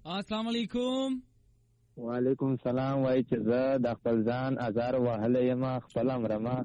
السلام علیکم. وعلیکم السلام. وای چې زه د خپل ځان ازار وهلی یم خپل امرما.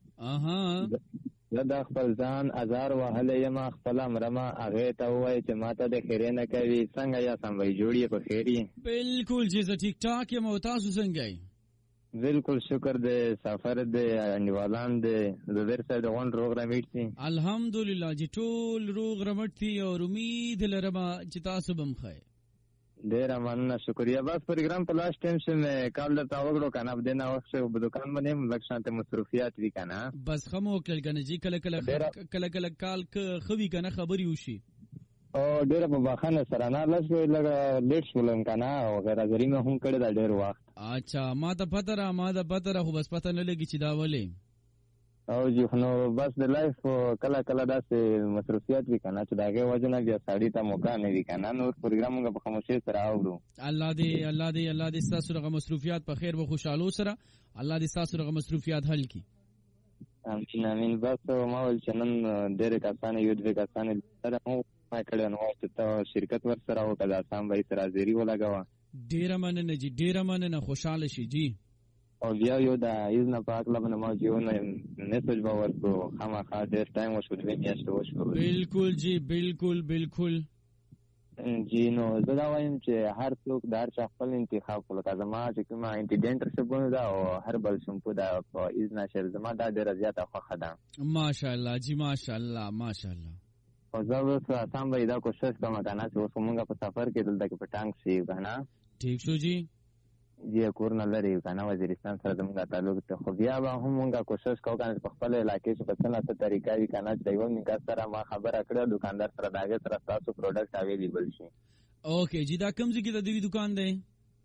زه د خپل ځان ازار وهلی یم خپل امرما. هغې ته ووایه چې ما ته د خیرې نه کوي. څنګه یا سم وی جوړ یې په خیر یې؟ بالکل چې زه ټیک ټاک یم او تاسو څنګه یې؟ بالکل شکر دی. سفر دی انډیوالان دی زبیر صاحب د غونډ روغ رمیټ دي الحمدلله چې ټول روغ رمټ دي او امید لرم چې تاسو به هم ښه یې. ډیره مننه شکریه. بس پروګرام په لاس ټایم شم کال درته وکړو که نه په دې نه وخت په دوکان باندې یم لږ شانته مصروفیات وي که نه. بس ښه مو وکړل که نه جي کله کله کال ښه وي که نه خبرې وشي. او ډیره په بخښنه سره نه لږ لږ لیټ شولم که نه او غیرحاضري مې هم کړې ده ډېر وخت. اچھا ما ته پته را خو بس پته نه لګي چې دا ولې. او جی نو بس د لایف کله کله داسې مصروفیات وي که نه چې د هغې وجه نه بیا سړي ته موقع نه وي که نه. نور پروګرام موږ په خاموشۍ سره اورو. الله دې ستاسو دغه مصروفیات په خیر و خوشحالو سره الله دې ستاسو دغه مصروفیات حل کړي. امین امین. بس ما ویل چې نن ډېرې کسانې یو دوې کسانې سره مو ما کړی نو چې ته شرکت ورسره وکړه د اسام بھائی سره حاضري ولګوه. ډېره مننه جي ډېره مننه. خوشحاله شي جي. او بیا یو د ایزنه په هکله باندې ما چې یو میسج به ورکړو خامخا ډېر ټایم وشو 2 میاشتې وشو. بالکل جي بالکل جی. نو زه دا وایم چې هر څوک د هر چا خپل انتخاب کړو. لکه زما چې کومه انټیډنټرشپ ده او هربل شمپو ده په ایزنا شهر زما دا ډېره زیاته خوښه ده. ماشاءالله جي ماشاءالله. او زه اوس اسام بھائی دا کوشش کوم که نه چې اوس مونږ په سفر کې دلته کې په ټانک شي که نه. ٹھیک شو جی. جی کور نه لري که نه وزیرستان سره زمونږ تعلق ته خو بیا به هم مونږ کوشش کوو که نه په خپل علاقې چې په څه نه څه طریقه وي که نه چې د یو میکر سره ما خبره کړې دوکاندار سره د هغې سره ستاسو پروډکټ اویلیبل شي. اوکې جی. دا کوم ځای کې د دوی دوکان دی؟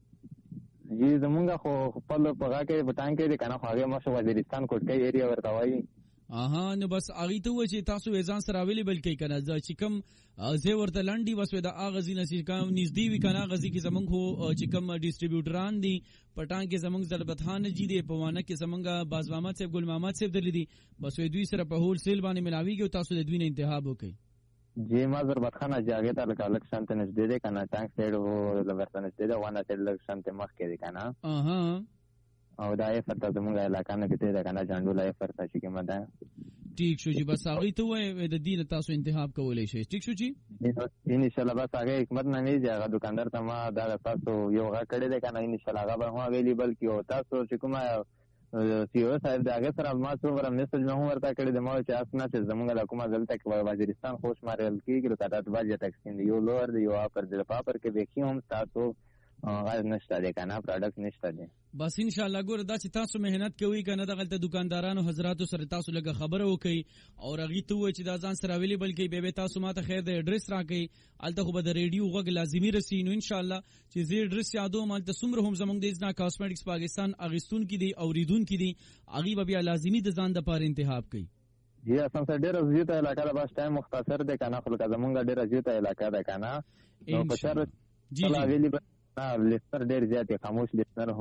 جی زمونږ خو خپل په هغه کې په ټانک کې دی که نه خو هغې مخکې وزیرستان کوټکۍ ایریا ورته وایي. نو بس هغې ته ووایي چې تاسو یې ځان سره اویلیبل کوي که نه. چې کوم ځای ورته لنډ وي بس د هغه ځای نه چې کوم نږدې وي که نه هغه ځای کې زمونږ خو چې کوم ډسټریبیوټران دي پټان کې زمونږ ضربت خان جي دی په وانه کې زمونږ باز محمد صاحب ګل محمد صاحب درلي دي بس دوی سره په هول سیل باندې ملاویږي او تاسو د دوی نه انتخاب وکړئ. جی ما ضربت خان چې هغې ته لکه لږ شانته نږدې دی که نه ټانک سایډ ورته نږدې دی وانه سایډ لږ شانته مخکې دی که نه. او دا ایفر ته زمونږ علاقه نه کتې ده که نه جانډوله ایفر ته چې کومه ده. ٹھیک شو جی. بس هغې ته ووایې د دې نه تاسو انتخاب کولی شئ. ٹھیک شو جی. انشاءالله. بس هغې حکمت نه نه دي هغه دوکاندار ته ما دا تاسو یو غږ کړی دی که نه انشاءالله هغه به هم اویلیبل کړي. او تاسو چې کومه سی او صاحب د هغې سره ما څومره میسج مې هم ورته کړی دی ما ویل چې اسنه چې زمونږ له کومه دلته کې وزیرستان خو شمارل کېږي نو تعداد باید یا تقسیم دی یو لوړ دی یو اپر دی. په اپر کې بیخي هم تاسو غاز نشته دی که نه پروډکټ نشته دی. بس انشاءالله ګوره دا چې تاسو محنت کوئ که نه دغلته دکاندارانو حضراتو سره تاسو لږه خبره وکئ او هغې ته ووایئ چې دا ځان سره اویلیبل کړئ. بیا تاسو ما ته خیر د اډرس راکئ هلته خو به د ریډیو غږ لازمي رسي. نو انشاءالله چې زه اډرس یادوم هلته څومره هم زموږ د ایزنا کاسمیټکس پاکستان اخیستونکي دي اورېدونکي دي هغې به بیا لازمي د ځان دپاره انتخاب کوي. جی اسان سره ډېره زیاته علاقه ده بس ټایم مختصر دی که نه خو لکه زمونږ ډېره زیاته علاقه ده که نه نو په شر اویلیبل لسنر ډېر زیات دی خاموش لسنر